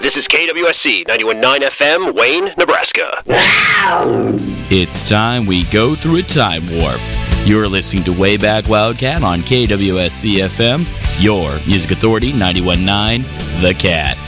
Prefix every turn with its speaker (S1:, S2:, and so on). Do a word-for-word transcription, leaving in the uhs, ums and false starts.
S1: This is K W S C ninety-one point nine F M, Wayne, Nebraska.
S2: It's time we go through a time warp. You're listening to Wayback Wildcat on K W S C F M, your music authority, ninety-one point nine The Cat.